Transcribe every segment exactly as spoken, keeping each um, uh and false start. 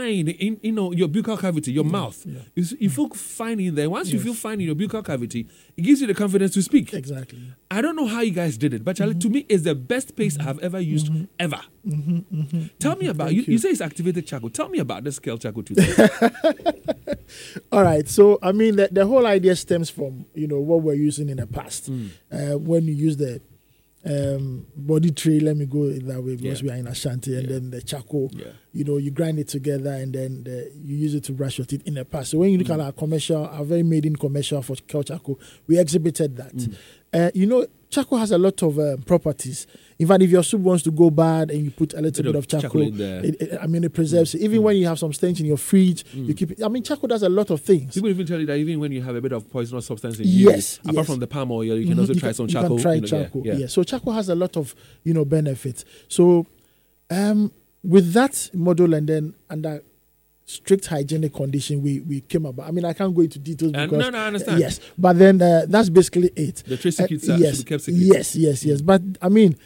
fine in you know your buccal cavity, your yeah. mouth. Yeah. You, you feel fine in there. Once yes. you feel fine in your buccal cavity, it gives you the confidence to speak. Exactly. I don't know how you guys did it, but Charlie, Mm-hmm. to me, it's the best paste mm-hmm. I've ever used mm-hmm. ever. Mm-hmm. Mm-hmm. Tell mm-hmm. me about you, you, you. say it's activated charcoal. Tell me about this Kel charcoal toothpaste. All right. So I mean, the, the whole idea stems from you know what we're using in the past. Mm. Uh, when you use the um, body tray, let me go that way because Yeah. we are in Ashanti, and Yeah. then the charcoal. Yeah. You know, you grind it together, and then the, you use it to brush your teeth in the past. So when you look Mm. at our commercial, our very maiden commercial for Kel charcoal, we exhibited that. Mm. Uh, you know, charcoal has a lot of um, properties. In fact, if your soup wants to go bad and you put a little Bit bit, of of charcoal, charcoal in there. it, it, I mean, it preserves Mm. it. Even Mm. when you have some stains in your fridge, Mm. you keep it. I mean, charcoal does a lot of things. People even tell you that even when you have a bit of poisonous substance in you, Yes, apart yes. from the palm oil, you can Mhm. also You try can- some you charcoal. can try you know, yeah, charcoal. yeah. Yeah. So charcoal has a lot of you know benefits. So um, with that model and then under strict hygienic condition, we we came about. I mean, I can't go into details Uh, because no, no, I understand. yes, but then uh, that's basically it. The trade Uh, secrets are- yes, should be kept secret. yes, yes, yes. But I mean,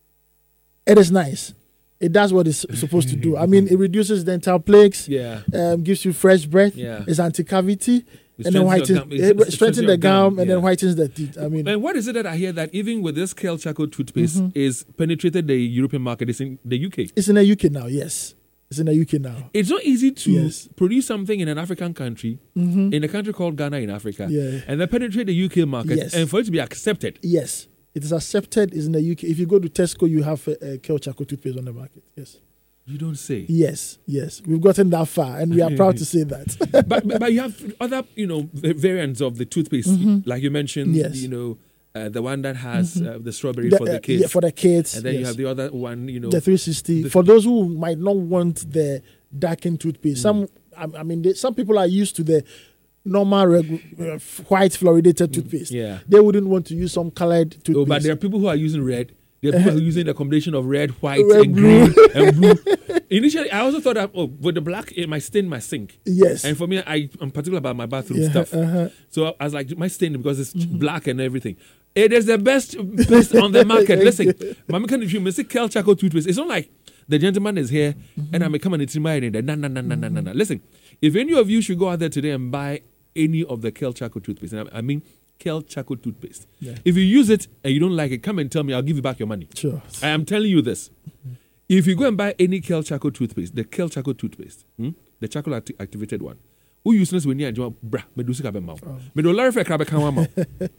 it is nice. It does what it's supposed to do. I mean, it reduces dental plaques. Yeah. Um, gives you fresh breath. Yeah. It's anti-cavity. It And then strengthens your whitens, gum- it it strengthens strengthens your the gum, and yeah. then whitens the teeth. I mean, And what is it that I hear that even with this Kel charcoal toothpaste Mhm. is penetrated the European market, it's in the U K. it's in the U K now. Yes, it's in the U K now. It's not easy to Yes. produce something in an African country, Mm-hmm. in a country called Ghana in Africa, Yeah. and then penetrate the U K market, Yes. and for it to be accepted. Yes, it is accepted. It's in the U K. If you go to Tesco, you have a, a Kel charcoal toothpaste on the market. Yes, You don't say. yes, yes. We've gotten that far, and we are proud to say that. but, but but you have other you know va- variants of the toothpaste, Mhm. like you mentioned. Yes. You know, uh, the one that has Mhm. uh, the strawberry The- for the uh, kids, yeah, for the kids. and then you yes. have the other one. You know, the three sixty. the- For those who might not want the darkened toothpaste, Mm. some I, I mean, they, some people are used to the normal regu- uh, f- white fluoridated toothpaste. yeah. They wouldn't want to use some colored toothpaste. Oh, but there are people who are using red. There are people who are using a combination of red, white, Red, and blue. green and blue. Initially, I also thought that oh, with the black, it might stain my sink. yes. And for me, I, I'm particular about my bathroom yeah, stuff. uh-huh. So I was like, my stain because it's black and everything. It is the best paste on the market. Listen, Mama can if you miss Kel charcoal toothpaste, it's not like the gentleman is here and I may come and it's my in there. No, no, no, no, no, no, no. Listen, if any of you should go out there today and buy any of the Kel charcoal toothpaste, and I, I mean Kel charcoal toothpaste. Yeah. If you use it and you don't like it, come and tell me. I'll give you back your money. Sure. I am telling you this. If you go and buy any Kel charcoal toothpaste, the Kel charcoal toothpaste, hmm, the charcoal acti- activated one, who useless when you enjoy, brah, me do sika be mau. Me do lorry for crab can mau.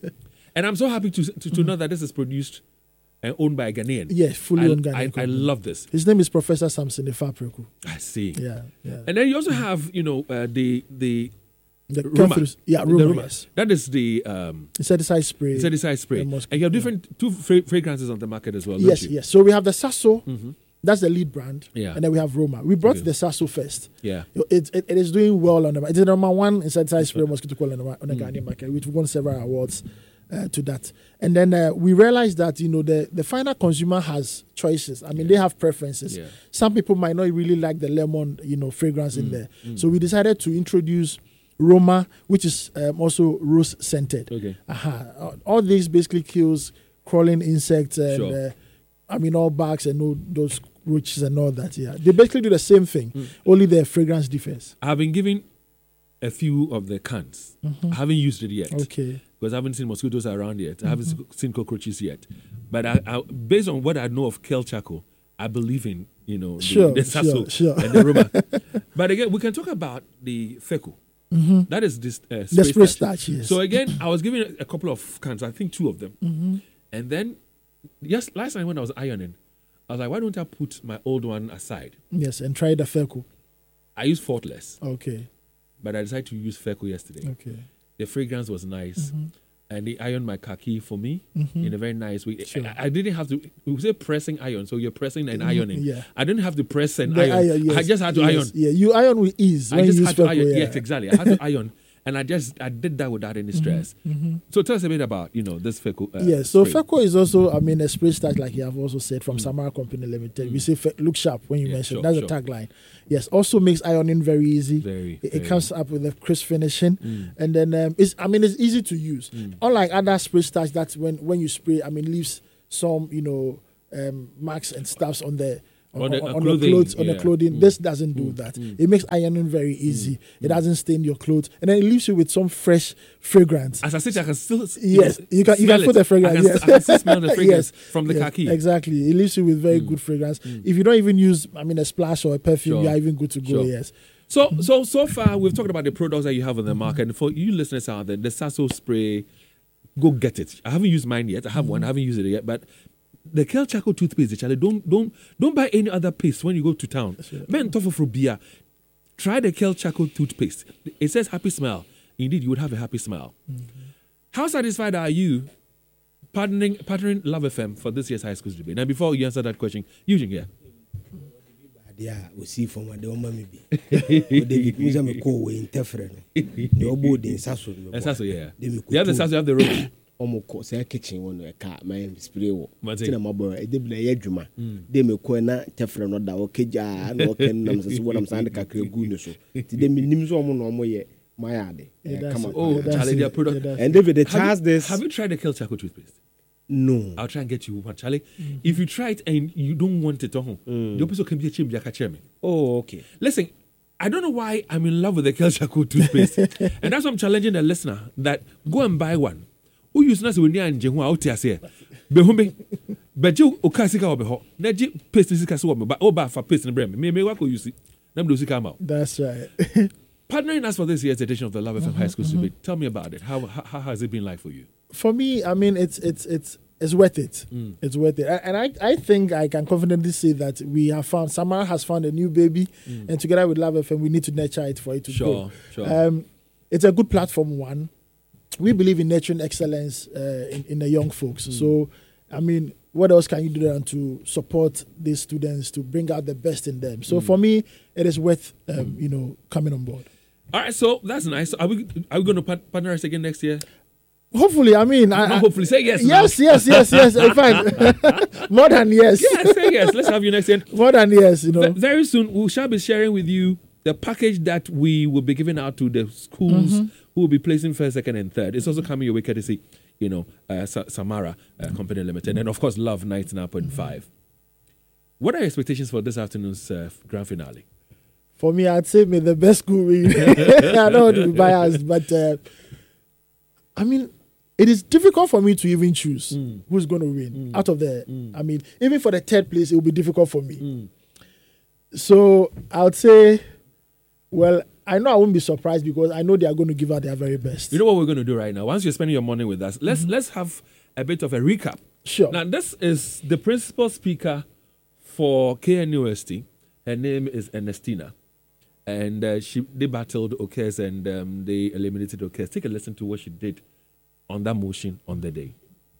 And I'm so happy to to, to know that this is produced and owned by a Ghanaian. Yes, fully I, owned Ghanaian I, I company. love this. His name is Professor Samson Ifapreku. I see. Yeah, yeah. And then you also have, you know, uh, the the The Roma. Kefir- yeah, the Roma, Roma. yes. That is the um, Insecticide spray. insecticide spray. the And mosquito, you have yeah. different two fra- fragrances on the market as well. don't Yes, you? yes. So we have the Sasso. Mhm. That's the lead brand. Yeah. And then we have Roma. We brought Okay. the Sasso first. Yeah. It, it, it is doing well on the market. It's the number one insecticide spray right. mosquito coil on the, on the Mm. Ghanaian market. We've won several awards uh, to that. And then uh, we realized that, you know, the, the final consumer has choices. I mean, they have preferences. Yeah. Some people might not really like the lemon, you know, fragrance in Mm, there. mm. So we decided to introduce Roma, which is um, also rose scented. Okay. Aha. All- All this basically kills crawling insects and Sure. uh, I mean all bugs and all those roaches and all that. Yeah, they basically do the same thing, Mm. only the fragrance differs. I've been given a few of the cans. I haven't used it yet Okay. because I haven't seen mosquitoes around yet. I haven't se- seen cockroaches yet. But I, I, based on what I know of Kel charcoal, I believe in you know the, Sure, the sure, Sasso sure. and the Roma. But again, we can talk about the Feco. Mm-hmm. That is this uh, The spray spray starch. starch, yes. So again, I was given a, a couple of cans. I think two of them. mm-hmm. And then, yes, last time when I was ironing, I was like, why don't I put my old one aside? Yes, and try the Feco. I use Faultless, Okay. but I decided to use Feco yesterday. Okay. The fragrance was nice. Mhm. And they ironed my khaki for me Mhm. in a very nice way. Sure. I, I didn't have to, we say pressing iron, so you're pressing and Mhm, ironing. yeah. I didn't have to press and The iron. iron, yes, I just had to yes, iron. Yeah, you iron with ease. I when just you had use to iron. Feco, yeah. Yes, exactly. I had to iron. And I just, I did that without any stress. Mhm. So tell us a bit about, you know, this Feco. Uh, Yes, so spray. Feco is also, I mean, a spray starch, like you have also said, from Samara Company Limited. We say, fe- look sharp when you Yeah, mention. sure, That's sure. the tagline. Yes, also makes ironing very easy. Very, It, it very. comes up with a crisp finishing, Mm. and then um, it's. I mean, it's easy to use. Mm. Unlike other spray starch, that when when you spray, I mean, leaves some you know um, marks and stuffs on the on, on, the, on, uh, on clothing, the clothes, on yeah. the clothing. Mm. This doesn't do Mm. that. Mm. It makes ironing very easy. It doesn't stain your clothes, and then it leaves you with some fresh fragrance. As I said, I can still Yes, you can you can smell put it. the fragrance. I can, Yes, st- I can still smell the fragrance Yes, from the yes, khaki. Exactly, it leaves you with very good fragrance. If you don't even use, I mean, a splash or a perfume, Sure. you are even good to go. Sure. Yes. So, so, so far, we've talked about the products that you have on the market. And for you listeners out there, the Sasso spray, go get it. I haven't used mine yet. I have one. I haven't used it yet. But the Kel Charcoal toothpaste, Charlie, don't, don't, don't buy any other paste when you go to town. Men tough for beer. Try the Kel Charcoal toothpaste. It says happy smile. Indeed, you would have a happy smile. Mm-hmm. How satisfied are you partnering, partnering Love F M for this year's high school debate? Now, before you answer that question, Eugene, yeah. Yeah, we see from what the woman may be. David Musa call we interfere. No board in Sasso. Sasso, yeah. You have the Sasso, you have the road. Almost say kitchen one a car, my spray. Martin, my boy, a debla yedruma. They may call na tefra no da okaja, no can numbers what I'm saying, the cacre goodness. Today, Nims or no yet. My yard. Come on. Oh, Charlie, their product. And David, they charge this. Have you tried the Kel Charcoal toothpaste? No. I'll try and get you one, Charlie. Mm-hmm. If you try it and you don't want it, uh-huh, mm. the person can be a chim, me. Oh, okay. Listen, I don't know why I'm in love with the Kel Charcoal toothpaste. And that's why I'm challenging the listener that go and buy one. Who use nas when you're in Jehua out here? Behombe. But you, Okasika or Beho, Naji paste is Caswam, but Oba for paste in Bremen. Maybe what you see? Them do come out. That's right. Partnering us for this year's edition of the Love F M mm-hmm, High School mm-hmm. Debate. Tell me about it. How, how how has it been like for you? For me, I mean, it's it's it's it's worth it. Mm. It's worth it, and I, I think I can confidently say that we have found Samara has found a new baby, mm. and together with Love F M, we need to nurture it for it to sure, go. Sure. Um, it's a good platform. One, we believe in nurturing excellence uh, in in the young folks. Mm. So, I mean, what else can you do than to support these students to bring out the best in them? So, mm. for me, it is worth um, mm. you know coming on board. All right, so that's nice. Are we are we going to partner us again next year? Hopefully, I mean, I, no, hopefully, say yes. Yes, now. yes, yes, yes. In fact, more than yes. Yes, say yes. Let's have you next year. More than yes, you know. V- very soon, we shall be sharing with you the package that we will be giving out to the schools mm-hmm. who will be placing first, second, and third. It's also coming your way courtesy, you know, uh, Sa- Samara uh, Company Limited, and of course, Love ninety-nine point five. What are your expectations for this afternoon's uh, grand finale? For me, I'd say may the best school win. I don't want to be biased, but uh, I mean, it is difficult for me to even choose mm. who's going to win mm. out of the. Mm. I mean, even for the third place, it will be difficult for me. Mm. So I would say, well, I know I won't be surprised because I know they are going to give out their very best. You know what we're going to do right now? Once you're spending your morning with us, let's mm-hmm. let's have a bit of a recap. Sure. Now, this is the principal speaker for K N U S T. Her name is Ernestina. And uh, she they battled Okes and um, they eliminated Okes. Take a listen to what she did on that motion on the day.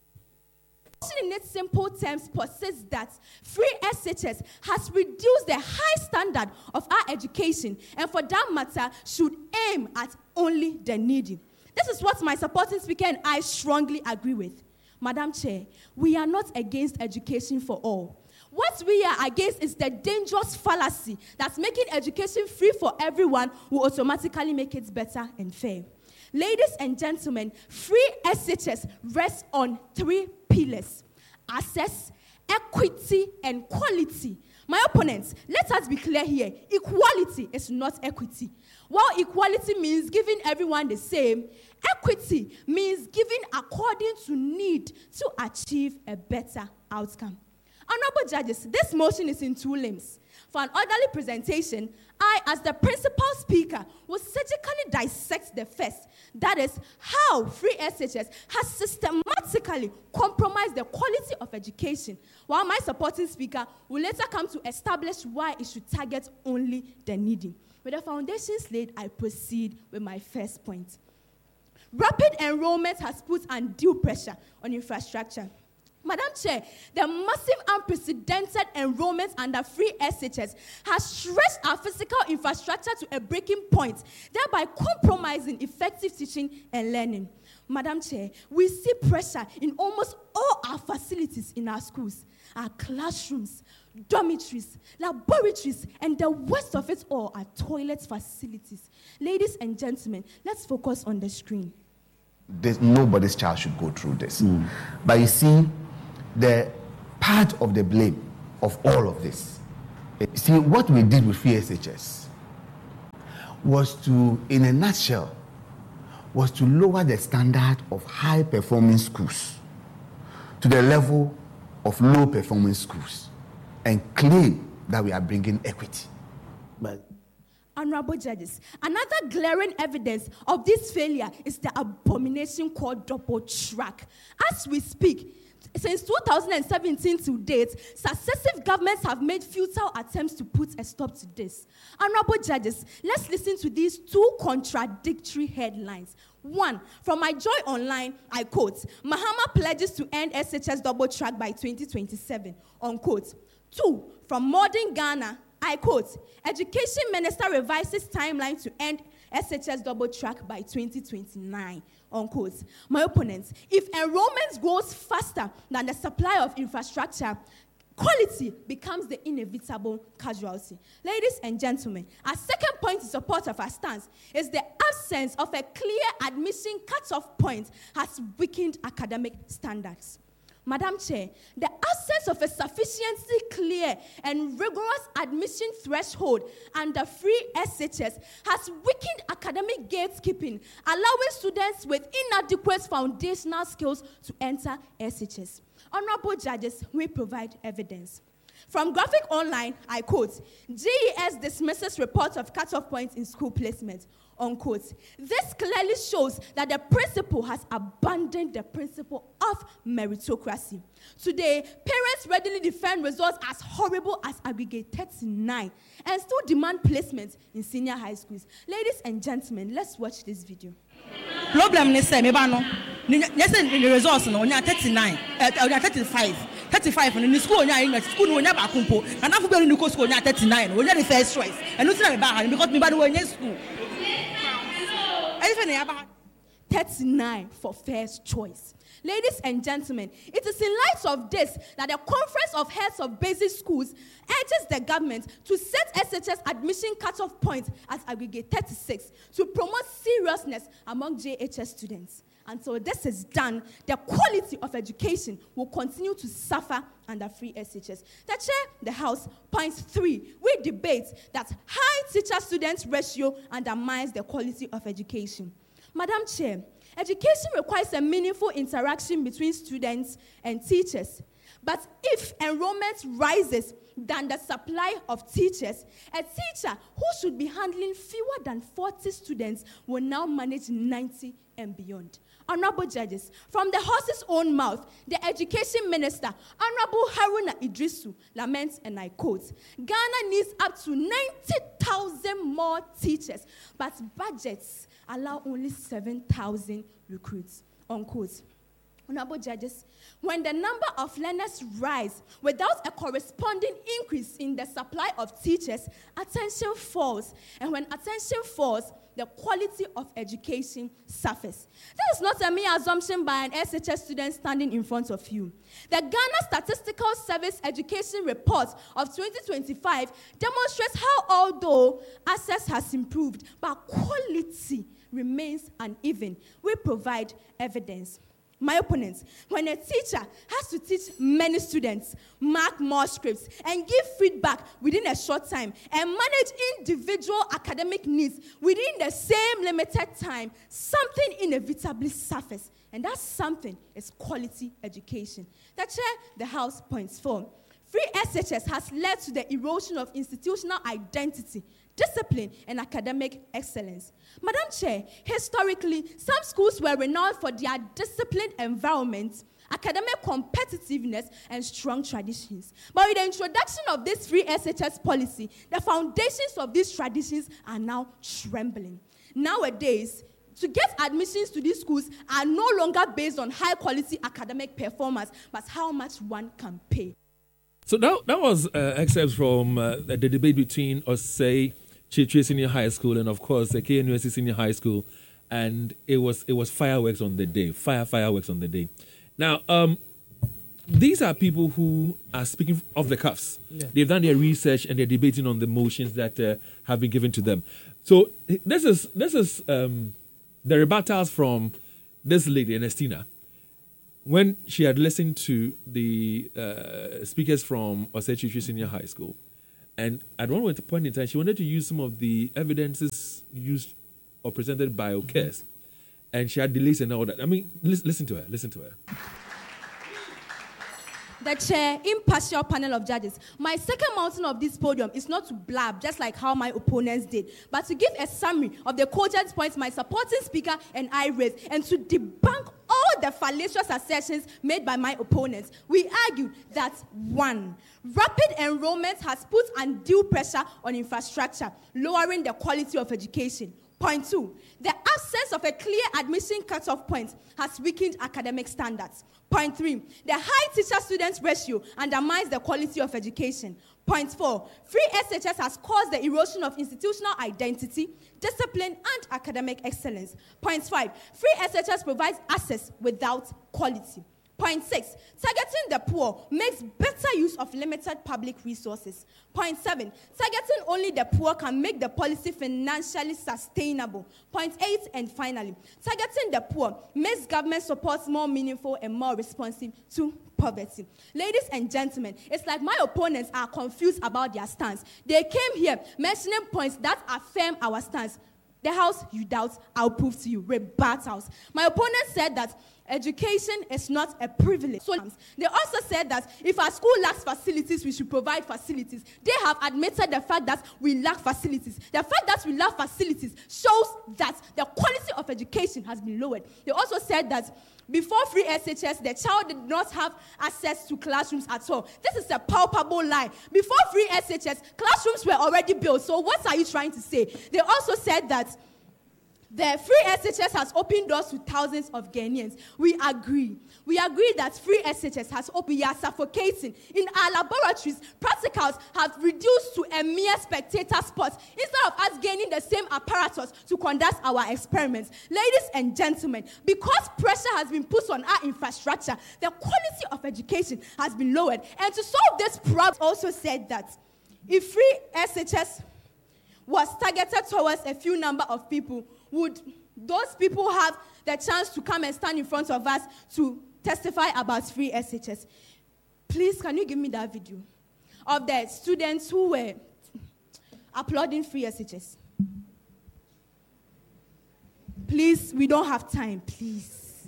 In its simple terms, persists that free S H S has reduced the high standard of our education, and for that matter, should aim at only the needy. This is what my supporting speaker and I strongly agree with. Madam Chair, we are not against education for all. What we are against is the dangerous fallacy that making education free for everyone will automatically make it better and fair. Ladies and gentlemen, free S H S rests on three pillars: access, equity, and quality. My opponents, let us be clear here. Equality is not equity. While equality means giving everyone the same, equity means giving according to need to achieve a better outcome. Honorable judges, this motion is in two limbs. For an orderly presentation, I, as the principal speaker, will surgically dissect the first. That is, how free S H S has systematically compromised the quality of education, while my supporting speaker will later come to establish why it should target only the needy. With the foundations laid, I proceed with my first point. Rapid enrollment has put undue pressure on infrastructure. Madam Chair, the massive unprecedented enrollment under free S H S has stretched our physical infrastructure to a breaking point, thereby compromising effective teaching and learning. Madam Chair, we see pressure in almost all our facilities in our schools, our classrooms, dormitories, laboratories, and the worst of it all are toilet facilities. Ladies and gentlemen, let's focus on the screen. This, nobody's child should go through this. Mm. But you see, the part of the blame of all of this See, what we did with Free S H S was to, in a nutshell, was to lower the standard of high-performing schools to the level of low-performing schools and claim that we are bringing equity. But Honorable judges, another glaring evidence of this failure is the abomination called double track. As we speak, since two thousand seventeen to date, successive governments have made futile attempts to put a stop to this. Honorable judges, let's listen to these two contradictory headlines. One, from My Joy Online, I quote, Mahama pledges to end S H S double track by twenty twenty-seven, unquote. Two, from Modern Ghana, I quote, Education Minister revises timeline to end S H S double track by twenty twenty-nine, unquote. My opponents, if enrollment grows faster than the supply of infrastructure, quality becomes the inevitable casualty. Ladies and gentlemen, our second point in support of our stance is the absence of a clear admission cutoff point has weakened academic standards. Madam Chair, the absence of a sufficiently clear and rigorous admission threshold under free S H S has weakened academic gatekeeping, allowing students with inadequate foundational skills to enter S H S. Honorable judges, we provide evidence. From Graphic Online, I quote, G E S dismisses reports of cutoff points in school placement, unquote. This clearly shows that the principal has abandoned the principle of meritocracy. Today, parents readily defend results as horrible as aggregate thirty-nine and still demand placement in senior high schools. Ladies and gentlemen, let's watch this video. Problem is say me ba no. The results no onya thirty-nine, onya thirty-five. thirty-five in the school onya in school no onya ba kumpo. And afu be no go school onya thirty-nine. Onya the first choice. And no say me ba because me ba no onya school. thirty-nine for first choice. Ladies and gentlemen, it is in light of this that the Conference of Heads of Basic Schools urges the government to set S H S admission cutoff point at aggregate thirty-six to promote seriousness among J H S students. Until this is done, the quality of education will continue to suffer under free S H S. The chair, the House, point three, we debate that high teacher-student ratio undermines the quality of education. Madam Chair, education requires a meaningful interaction between students and teachers. But if enrollment rises than the supply of teachers, a teacher who should be handling fewer than forty students will now manage ninety and beyond. Honorable judges, from the horse's own mouth, the Education Minister, Honorable Haruna Idrisu, laments, and I quote, Ghana needs up to ninety thousand more teachers, but budgets allow only seven thousand recruits, unquote. Honorable judges, when the number of learners rise without a corresponding increase in the supply of teachers, attention falls. And when attention falls, the quality of education suffers. That is not a mere assumption by an S H S student standing in front of you. The Ghana Statistical Service Education Report of twenty twenty-five demonstrates how although access has improved, but quality remains uneven. We provide evidence. My opponents, when a teacher has to teach many students, mark more scripts, and give feedback within a short time, and manage individual academic needs within the same limited time, something inevitably suffers. And that something is quality education. The chair, the House, points four. Free S H S has led to the erosion of institutional identity, discipline, and academic excellence. Madam Chair, historically, some schools were renowned for their disciplined environment, academic competitiveness, and strong traditions. But with the introduction of this free S H S policy, the foundations of these traditions are now trembling. Nowadays, to get admissions to these schools are no longer based on high-quality academic performance, but how much one can pay. So that, that was uh, excerpts from uh, the debate between Osei Chichwe Senior High School and, of course, the K N U S C Senior High School. And it was it was fireworks on the day, fire fireworks on the day. Now, um, these are people who are speaking off the cuffs. Yeah. They've done their research and they're debating on the motions that uh, have been given to them. So this is this is um, the rebuttals from this lady, Ernestina, when she had listened to the uh, speakers from Osei Chichwe Senior High School, And at one point in time, she wanted to use some of the evidences used or presented by O C A S, and she had delays and all that. I mean, listen, listen to her. Listen to her. The chair, impartial panel of judges. My second mountain of this podium is not to blab, just like how my opponents did, but to give a summary of the cogent points my supporting speaker and I raised, and to debunk all the fallacious assertions made by my opponents. We argued that, one, rapid enrollment has put undue pressure on infrastructure, lowering the quality of education. Point two, the absence of a clear admission cutoff point has weakened academic standards. Point three, the high teacher-student ratio undermines the quality of education. Point four, free S H S has caused the erosion of institutional identity, discipline, and academic excellence. Point five, free S H S provides access without quality. Point six, targeting the poor makes better use of limited public resources. Point seven, targeting only the poor can make the policy financially sustainable. Point eight, and finally, targeting the poor makes government support more meaningful and more responsive to poverty. Ladies and gentlemen, it's like my opponents are confused about their stance. They came here mentioning points that affirm our stance. The house you doubt, I'll prove to you. Rebuttals. My opponent said that education is not a privilege. So they also said that if our school lacks facilities, we should provide facilities. They have admitted the fact that we lack facilities. The fact that we lack facilities shows that the quality of education has been lowered. They also said that before free S H S, the child did not have access to classrooms at all. This is a palpable lie. Before free S H S, classrooms were already built. So what are you trying to say? They also said that the free S H S has opened doors to thousands of Ghanaians. We agree. We agree that free S H S has opened. We are suffocating. In our laboratories, practicals have reduced to a mere spectator spot instead of us gaining the same apparatus to conduct our experiments. Ladies and gentlemen, because pressure has been put on our infrastructure, the quality of education has been lowered. And to solve this problem, also said that if free S H S was targeted towards a few number of people, would those people have the chance to come and stand in front of us to testify about free S H S? Please, can you give me that video of the students who were applauding free S H S? Please, we don't have time, please.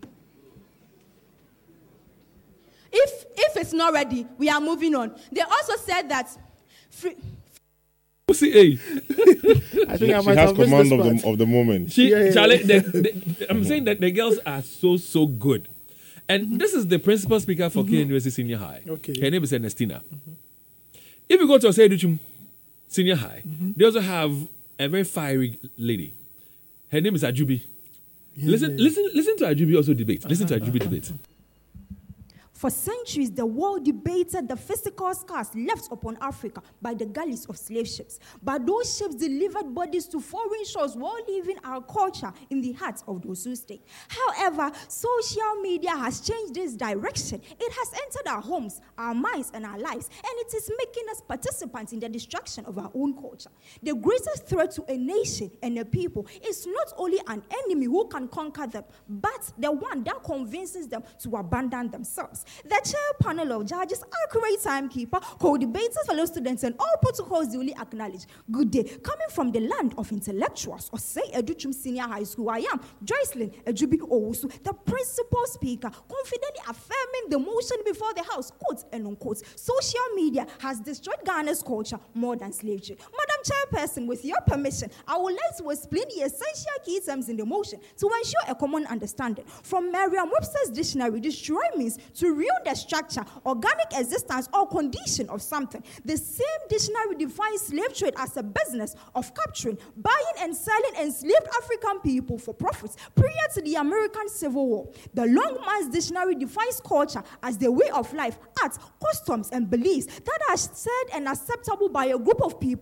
If, if it's not ready, we are moving on. They also said that free... See, hey. I think she, I she might has have missed command this of part. the, of the moment. She, Yeah, yeah, Charlie, yeah. the, the, I'm saying that the girls are so, so good. And mm-hmm. this is the principal speaker for mm-hmm. K N U S C Senior High. Okay. Her name is Ernestina. Mm-hmm. If you go to Osei Senior High, mm-hmm. they also have a very fiery lady. Her name is Ajubi. Yeah, listen, yeah, yeah. listen, listen to Ajubi also debate. Listen to Ajubi debate. For centuries, the world debated the physical scars left upon Africa by the galleys of slave ships. But those ships delivered bodies to foreign shores while leaving our culture in the hearts of those who stayed. However, social media has changed this direction. It has entered our homes, our minds, and our lives, and it is making us participants in the destruction of our own culture. The greatest threat to a nation and a people is not only an enemy who can conquer them, but the one that convinces them to abandon themselves. The chair panel of judges, accurate timekeeper, co-debaters, fellow students, and all protocols duly acknowledged. Good day. Coming from the land of intellectuals, Osei Educhum Senior High School, I am Joycelyn Ejubi Owusu, the principal speaker, confidently affirming the motion before the House, quotes and unquotes. Social media has destroyed Ghana's culture more than slavery. Madam Chairperson, with your permission, I would like to explain the essential key terms in the motion to ensure a common understanding. From Merriam-Webster's dictionary, destroy means to ruin the structure, organic existence, or condition of something. The same dictionary defines slave trade as a business of capturing, buying, and selling enslaved African people for profits prior to the American Civil War. The Longman's dictionary defines culture as the way of life, arts, customs, and beliefs that are said and acceptable by a group of people in a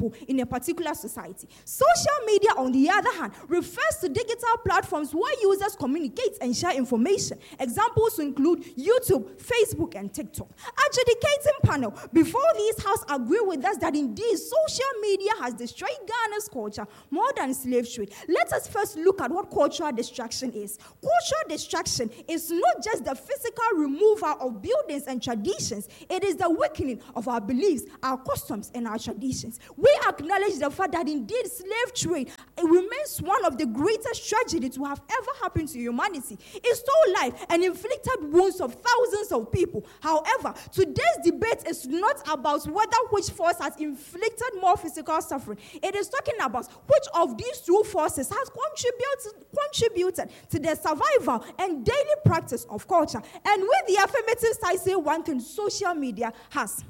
particular society. Social media, on the other hand, refers to digital platforms where users communicate and share information. Examples include YouTube, Facebook, and TikTok. Adjudicating panel, before this house agree with us that indeed social media has destroyed Ghana's culture more than slave trade. Let us first look at what cultural destruction is. Cultural destruction is not just the physical removal of buildings and traditions, it is the weakening of our beliefs, our customs, and our traditions. We acknowledge the fact that indeed slave trade it remains one of the greatest tragedies to have ever happened to humanity. It stole life and inflicted wounds of thousands of people. However, today's debate is not about whether which force has inflicted more physical suffering. It is talking about which of these two forces has contributed, contributed to the survival and daily practice of culture. And with the affirmative side, say one thing, social media has.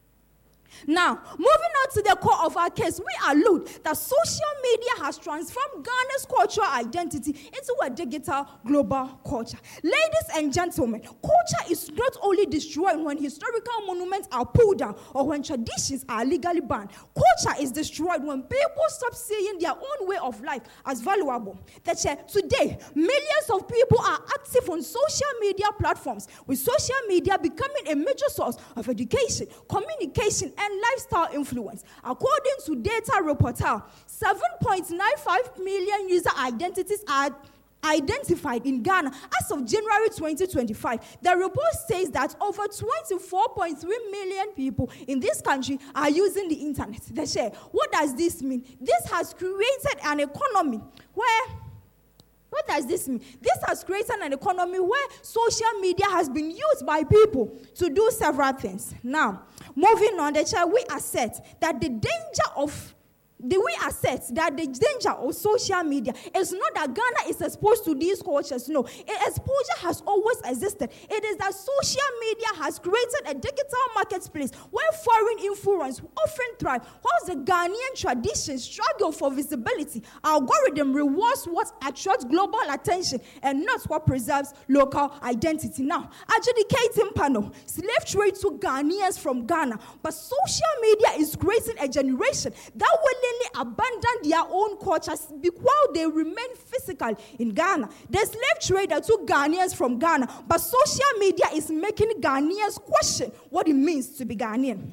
Now, moving on to the core of our case, we allude that social media has transformed Ghana's cultural identity into a digital global culture. Ladies and gentlemen, culture is not only destroyed when historical monuments are pulled down or when traditions are legally banned. Culture is destroyed when people stop seeing their own way of life as valuable. That's today, millions of people are active on social media platforms, with social media becoming a major source of education, communication, and and lifestyle influence. According to data reporter, seven point nine five million user identities are identified in Ghana as of January twenty twenty-five. The report says that over twenty-four point three million people in this country are using the internet. They share. What does this mean? This has created an economy where What does this mean? This has created an economy where social media has been used by people to do several things. Now, moving on, the child, we assert that the danger of The we assert that the danger of social media is not that Ghana is exposed to these cultures. No, exposure has always existed. It is that social media has created a digital marketplace where foreign influence often thrive, whilst the Ghanaian traditions struggle for visibility. Algorithm rewards what attracts global attention and not what preserves local identity. Now, adjudicating panel, slave trade took Ghanaians from Ghana, but social media is creating a generation that will abandon their own cultures while they remain physical in Ghana. The slave trader took Ghanaians from Ghana, but social media is making Ghanaians question what it means to be Ghanaian.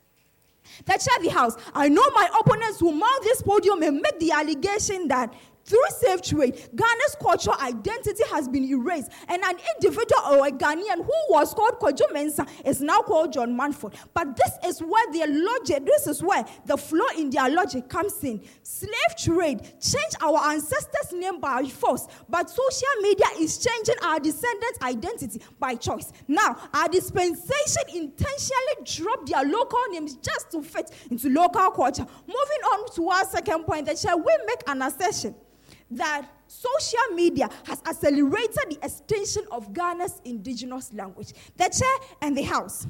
That's at the house. I know my opponents who mount this podium and make the allegation that through slave trade, Ghana's cultural identity has been erased, and an individual or a Ghanaian who was called Kojo Mensah is now called John Manford. But this is where their logic, this is where the flaw in their logic comes in. Slave trade changed our ancestors' name by force, but social media is changing our descendants' identity by choice. Now, our dispensation intentionally dropped their local names just to fit into local culture. Moving on to our second point, that shall we make an assertion that social media has accelerated the extension of Ghana's indigenous language. The chair and the house.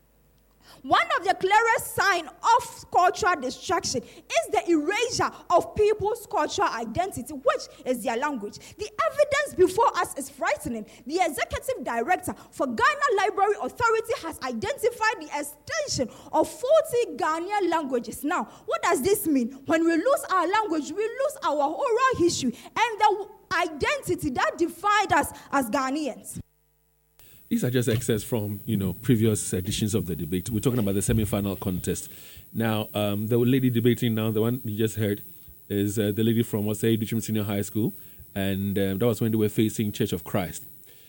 One of the clearest signs of cultural destruction is the erasure of people's cultural identity, which is their language. The evidence before us is frightening. The executive director for Ghana Library Authority has identified the extension of forty Ghanaian languages. Now, what does this mean? When we lose our language, we lose our oral history and the identity that defined us as Ghanaians. These are just excerpts from, you know, previous editions of the debate. We're talking about the semi-final contest. Now, um, the lady debating now, the one you just heard, is uh, the lady from Osei Duchim Senior High School, and uh, that was when they were facing Church of Christ.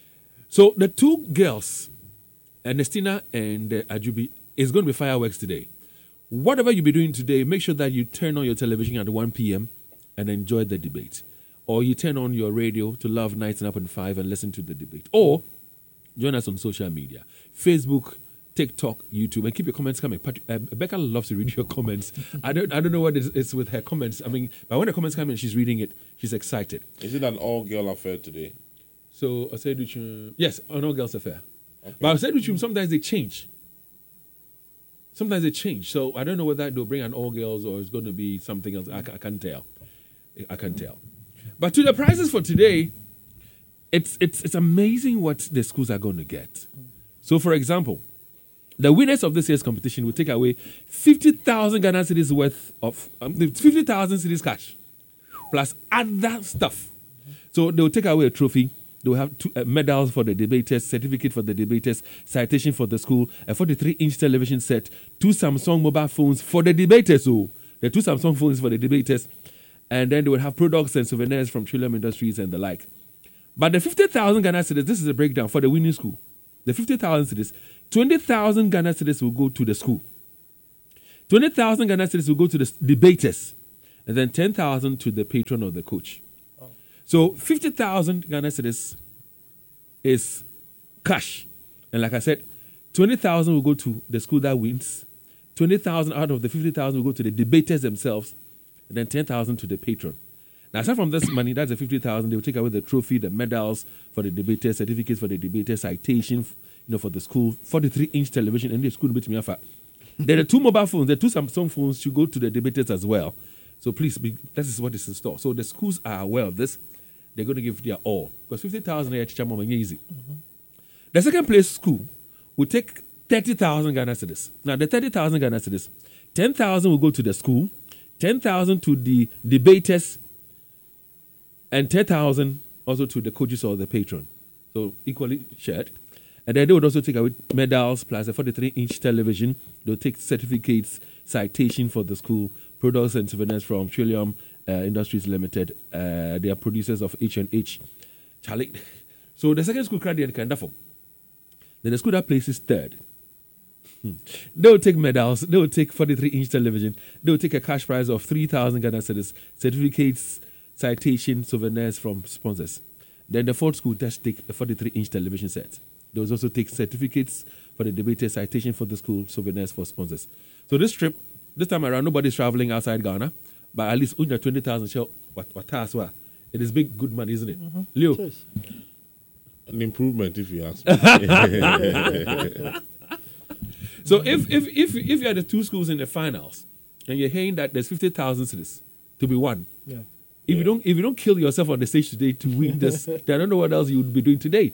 So the two girls, Ernestina and uh, Ajubi, is going to be fireworks today. Whatever you be doing today, make sure that you turn on your television at one p.m. and enjoy the debate. Or you turn on your radio to Love ninety-nine point five and listen to the debate. Or join us on social media, Facebook, TikTok, YouTube, and keep your comments coming. Pat- uh, Becca loves to read your comments. I don't I don't know what it is with her comments. I mean, but when the comments come in, she's reading it, she's excited. Is it an all-girl affair today? So, I said, yes, an all-girls affair. Okay. But I said, sometimes they change. Sometimes they change. So, I don't know whether they'll bring an all-girls or it's going to be something else. I, I can't tell. I can't tell. But to the prizes for today, It's it's it's amazing what the schools are going to get. So, for example, The winners of this year's competition will take away fifty thousand Ghana cedis worth of um, fifty thousand cedis cash, plus other stuff. So they will take away a trophy. They will have two, uh, medals for the debaters, certificate for the debaters, citation for the school, a forty-three inch television set, two Samsung mobile phones for the debaters. So the two Samsung phones for the debaters, and then they will have products and souvenirs from Trillium Industries and the like. But the fifty thousand Ghana cedis, this is a breakdown for the winning school. The fifty thousand cedis, twenty thousand Ghana cedis will go to the school. twenty thousand Ghana cedis will go to the debaters, and then ten thousand to the patron or the coach. So fifty thousand Ghana cedis is cash. And like I said, twenty thousand will go to the school that wins. twenty thousand out of the fifty thousand will go to the debaters themselves. And then ten thousand to the patron. Now, aside from this money, that's the fifty thousand. They will take away the trophy, the medals for the debaters, certificates for the debaters, citation, you know, for the school, forty-three inch television, and the school bit me afa. There are two mobile phones. The two Samsung phones should go to the debaters as well. So please, be, this is what is in store. So the schools are aware of this. They're going to give their all. Because fifty thousand is easy. Mm-hmm. The second place school will take thirty thousand Ghana cedis. Now, the thirty thousand Ghana cedis, ten thousand will go to the school, ten thousand to the debaters, and ten thousand also to the coaches or the patron. So equally shared. And then they would also take away medals plus a forty-three inch television. They'll take certificates, citation for the school, products and souvenirs from Trillium uh, Industries Limited. Uh, they are producers of H and H. Charlie. So the second school credit and kind of. Then the school that places third. Hmm. They will take medals. They will take forty-three inch television. They will take a cash prize of three thousand Ghana cedis, certificates, citation, souvenirs from sponsors. Then the fourth school just take a forty-three inch television set. They will also take certificates for the debater, citation for the school, souvenirs for sponsors. So this trip, this time around, nobody's traveling outside Ghana, but at least under twenty thousand shell. What what as well? It is big, good money, isn't it? Mm-hmm. Leo. Cheers. An improvement, if you ask me. So if if if if you are the two schools in the finals and you're hearing that there's fifty thousand cedis to be won, Yeah. if Yeah. you don't if you don't kill yourself on the stage today to win this, then I don't know what else you would be doing today.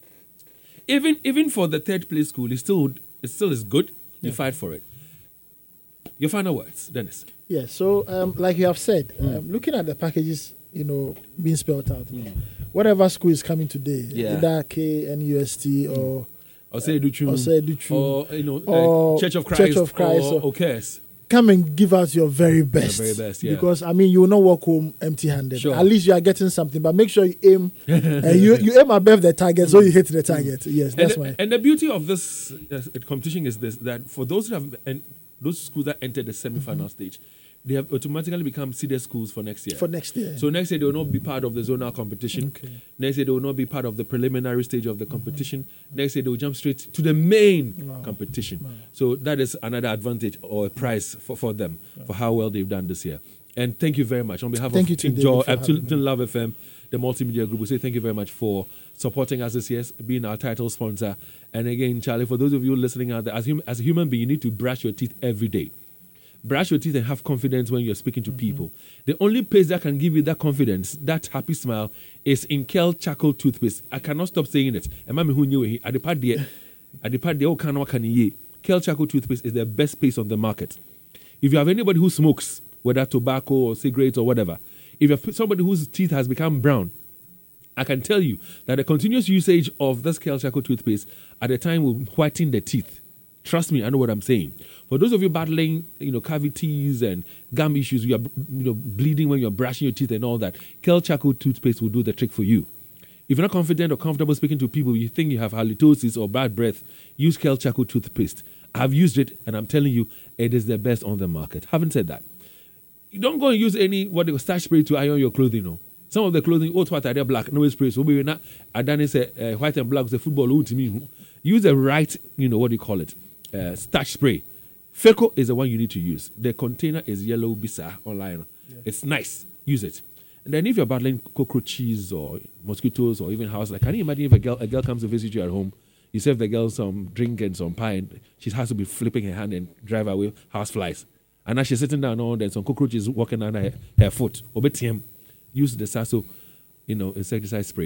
Even even for the third place school, it still it still is good. You Yeah. fight for it. Your final words, Dennis. Yeah, so um, like you have said, um, looking at the packages, you know, being spelled out, whatever school is coming today, Yeah. either K, N U S T, or Or say Duchu, or say Duchu, or you know, or uh, Church of Christ, Church of Christ, or, or- or Cares. come and give out your very best. very best, yeah. Because I mean, you will not walk home empty-handed. Sure. At least you are getting something, but make sure you aim. uh, you you aim above the target, so you hit the target. Yes, And that's the, why. and the beauty of this uh, competition is this: that for those who have and those schools that entered the semi-final stage, they have automatically become seeded schools for next year. For next year. So next year they will not be part of the zonal competition. Okay. Next year they will not be part of the preliminary stage of the competition. Next year they will jump straight to the main Wow. competition. So that is another advantage or a prize for, for them for how well they've done this year. And thank you very much on behalf Thank of you to Team David Joy, for uh, having Team Love F M, the multimedia group. We say thank you very much for supporting us this year, being our title sponsor. And again, Charlie, for those of you listening out there, as, hum- as a human being, you need to brush your teeth every day. Brush your teeth and have confidence when you're speaking to people. The only place that can give you that confidence, that happy smile, is in Kel Charcoal Toothpaste. I cannot stop saying it. And mami who knew it, at the part there, at the part there, Kel Charcoal Toothpaste is the best paste on the market. If you have anybody who smokes, whether tobacco or cigarettes or whatever, if you have somebody whose teeth has become brown, I can tell you that the continuous usage of this Kel Charcoal Toothpaste at the time will whiten the teeth. Trust me, I know what I'm saying. For those of you battling, you know, cavities and gum issues, you are, you know, bleeding when you're brushing your teeth and all that, Kel Charcoal Toothpaste will do the trick for you. If you're not confident or comfortable speaking to people, you think you have halitosis or bad breath, use Kel Charcoal Toothpaste. I've used it, and I'm telling you, it is the best on the market. Having said that, you don't go and use any what they call starch spray to iron your clothing. No, some of the clothing, oh, what are they black? No spray. So we not. I done it. Say white and black. The football. To me, use the right. You know what do you call it? Uh, starch spray. Feco is the one you need to use. The container is yellow bisa online. Yeah. It's nice. Use it. And then if you're battling cockroaches or mosquitoes or even house, like can you imagine if a girl a girl comes to visit you at home, you serve the girl some drink and some pie, and she has to be flipping her hand and drive away house flies. And now she's sitting down and then some cockroaches walking under her, her foot. Obetium. Use the Sasso, you know, insecticide spray.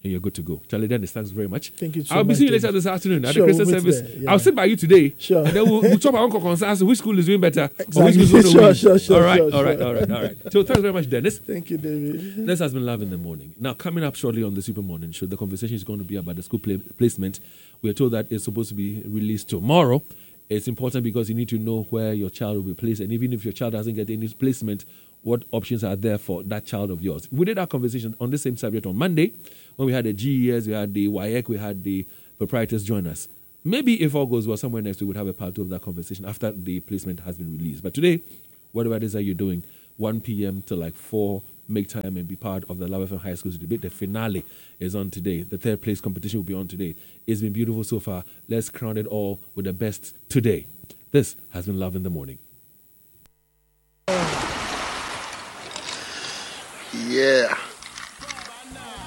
and you're good to go. Charlie Dennis, thanks very much. Thank you so I'll be much, seeing you David. later this afternoon at Sure, the Christmas we'll meet service. there, yeah. I'll sit by you today. Sure. And then we'll, we'll talk about Uncle Constance, which school is doing better. Exactly. Or which school is going to Sure, win. sure, sure, all right, sure, all right, sure. all right, all right. So thanks very much, Dennis. Thank you, David. This has been Love in the Morning. Now, coming up shortly on the Super Morning Show, the conversation is going to be about the school play- placement. We are told that it's supposed to be released tomorrow. It's important because you need to know where your child will be placed. And even if your child doesn't get any placement, what options are there for that child of yours? We did our conversation on the same subject on Monday when we had the G E S, we had the W A E C, we had the proprietors join us. Maybe if all goes well, somewhere next week, we would have a part two of that conversation after the placement has been released. But today, whatever it is that you're doing, one p.m. to like four, make time and be part of the Love F M High School's debate. The finale is on today. The third place competition will be on today. It's been beautiful so far. Let's crown it all with the best today. This has been Love in the Morning. Yeah.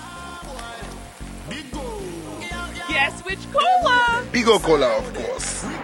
Yes, which cola? Bigo Cola, of course.